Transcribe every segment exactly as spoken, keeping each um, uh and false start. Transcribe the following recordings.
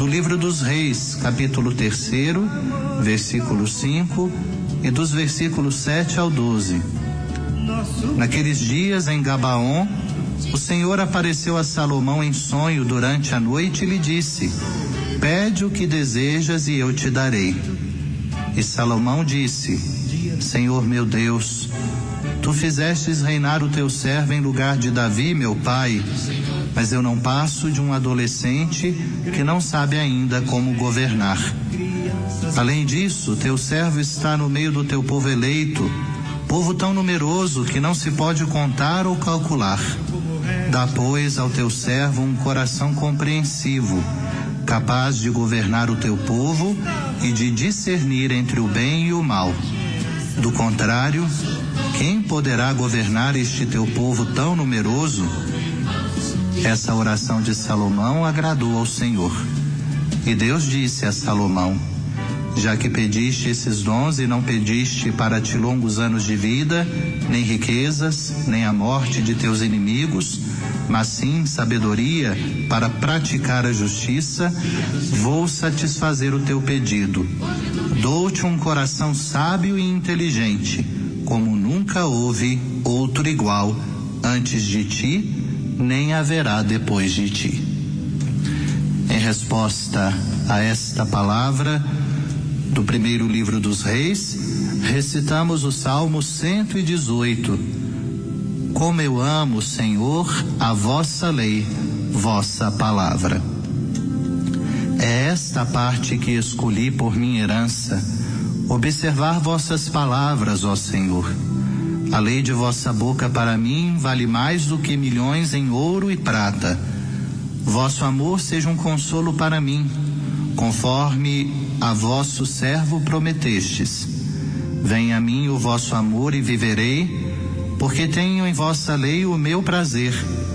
do livro dos Reis, capítulo terceiro, versículo cinco, e dos versículos sete ao doze. Naqueles dias, em Gabaon, o Senhor apareceu a Salomão em sonho durante a noite e lhe disse: pede o que desejas e eu te darei. E Salomão disse: Senhor meu Deus, tu fizestes reinar o teu servo em lugar de Davi, meu pai, mas eu não passo de um adolescente que não sabe ainda como governar. Além disso, teu servo está no meio do teu povo eleito, povo tão numeroso que não se pode contar ou calcular. Dá, pois, ao teu servo um coração compreensivo, capaz de governar o teu povo e de discernir entre o bem e o mal. Do contrário, quem poderá governar este teu povo tão numeroso? Essa oração de Salomão agradou ao Senhor. E Deus disse a Salomão: já que pediste esses dons e não pediste para ti longos anos de vida, nem riquezas, nem a morte de teus inimigos, mas sim sabedoria para praticar a justiça, vou satisfazer o teu pedido. Dou-te um coração sábio e inteligente, como nunca houve outro igual antes de ti, nem haverá depois de ti. Em resposta a esta palavra do primeiro livro dos Reis, recitamos o Salmo cento e dezoito. Como eu amo, Senhor, a vossa lei, vossa palavra. É esta parte que escolhi por minha herança, observar vossas palavras, ó Senhor. A lei de vossa boca para mim vale mais do que milhões em ouro e prata. Vosso amor seja um consolo para mim, conforme a vosso servo prometestes. Venha a mim o vosso amor e viverei, porque tenho em vossa lei o meu prazer.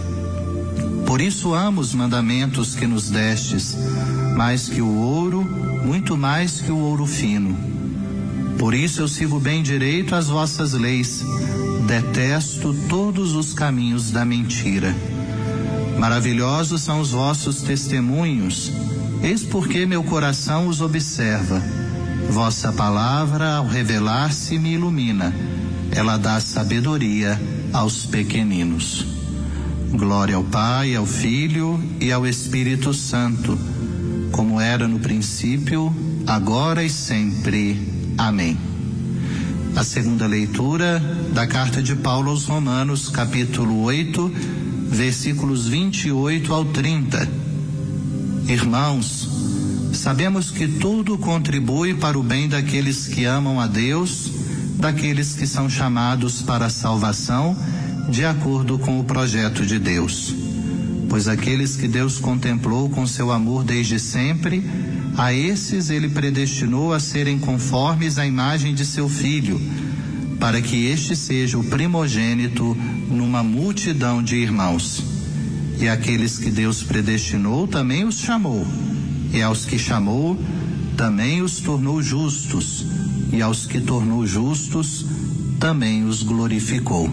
Por isso amo os mandamentos que nos destes, mais que o ouro, muito mais que o ouro fino. Por isso eu sigo bem direito as vossas leis, detesto todos os caminhos da mentira. Maravilhosos são os vossos testemunhos, eis porque meu coração os observa. Vossa palavra, ao revelar-se, me ilumina. Ela dá sabedoria aos pequeninos. Glória ao Pai, ao Filho e ao Espírito Santo, como era no princípio, agora e sempre. Amém. A segunda leitura da carta de Paulo aos Romanos, capítulo oito, versículos vinte e oito ao trinta. Irmãos, sabemos que tudo contribui para o bem daqueles que amam a Deus, daqueles que são chamados para a salvação, de acordo com o projeto de Deus. Pois aqueles que Deus contemplou com seu amor desde sempre, a esses ele predestinou a serem conformes à imagem de seu Filho, para que este seja o primogênito numa multidão de irmãos. E aqueles que Deus predestinou também os chamou, e aos que chamou também os tornou justos, e aos que tornou justos também os glorificou.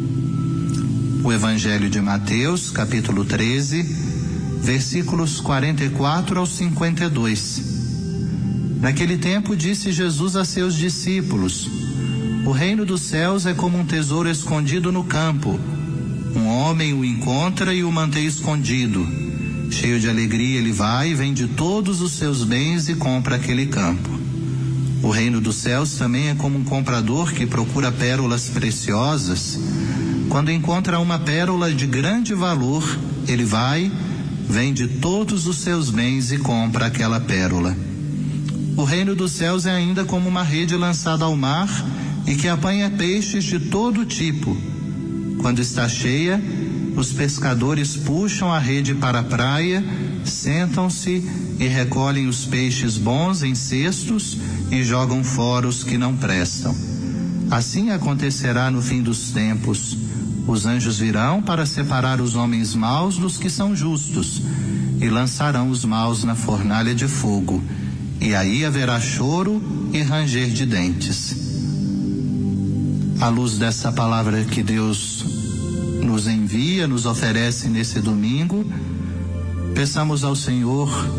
O Evangelho de Mateus, capítulo treze, versículos quarenta e quatro ao cinquenta e dois. Naquele tempo disse Jesus a seus discípulos: o reino dos céus é como um tesouro escondido no campo. Um homem o encontra e o mantém escondido. Cheio de alegria ele vai e vende todos os seus bens e compra aquele campo. O reino dos céus também é como um comprador que procura pérolas preciosas. Quando encontra uma pérola de grande valor, ele vai, vende todos os seus bens e compra aquela pérola. O reino dos céus é ainda como uma rede lançada ao mar e que apanha peixes de todo tipo. Quando está cheia, os pescadores puxam a rede para a praia, sentam-se e recolhem os peixes bons em cestos e jogam fora os que não prestam. Assim acontecerá no fim dos tempos. Os anjos virão para separar os homens maus dos que são justos e lançarão os maus na fornalha de fogo. E aí haverá choro e ranger de dentes. À luz dessa palavra que Deus nos envia, nos oferece nesse domingo, peçamos ao Senhor